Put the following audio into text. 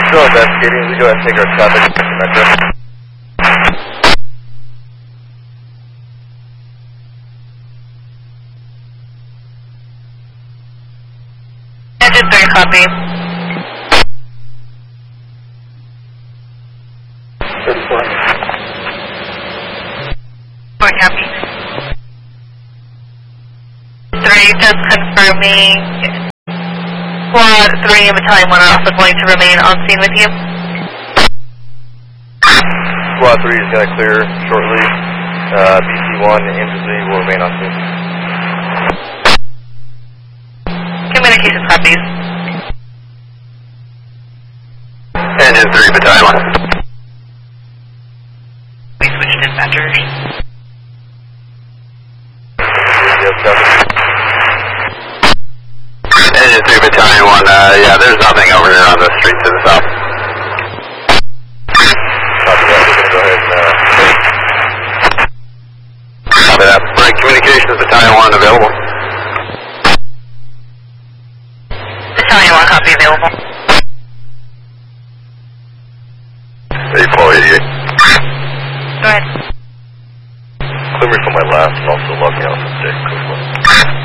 Still investigating. We go ahead and take our traffic to Metro. Engine 3, copy. 34. Point copy. 3, just confirming. Squad 3 and Battalion 1 are also going to remain on scene with you. Squad 3 is going to clear shortly. BC1 and Engine 3 will remain on scene. Communications copies. Engine 3, Battalion 1. We switched dispatchers. Yes, copy. Engine 3 Battalion 1, yeah, there's nothing over here on the street to the south. Copy that. We're going to go ahead and... Copy that. Right, communications Battalion 1 available. Battalion 1 copy available. 8488. Go ahead. Clear me from my last and also log me out from 6.